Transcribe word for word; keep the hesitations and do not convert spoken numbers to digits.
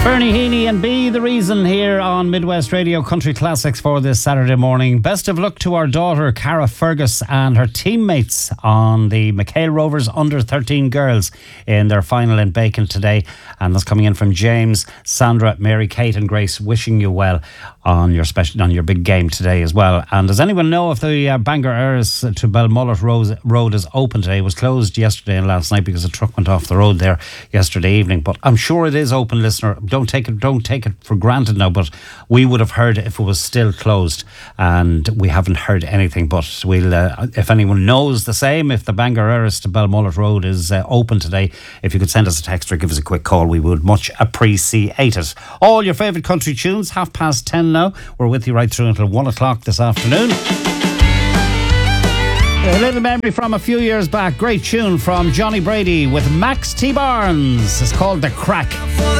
Bernie Heaney and Be The Reason here on Midwest Radio Country Classics for this Saturday morning. Best of luck to our daughter Cara Fergus and her teammates on the McHale Rovers under thirteen girls in their final in Bacon today. And that's coming in from James, Sandra, Mary, Kate and Grace, wishing you well on your special, on your big game today as well. And does anyone know if the uh, Bangor Erris to Belmullet Road, Road is open today? It was closed yesterday and last night because a truck went off the road there yesterday evening, but I'm sure it is open, listener. Don't take it don't take it for granted now, but we would have heard if it was still closed, and we haven't heard anything. But we'll uh, if anyone knows the same, if the Bangor Erris to Belmullet Road is uh, open today, if you could send us a text or give us a quick call, we would much appreciate it. All your favourite country tunes, half past ten now. We're with you right through until one o'clock this afternoon. A little memory from a few years back. Great tune from Johnny Brady with Max T. Barnes. It's called The Crack.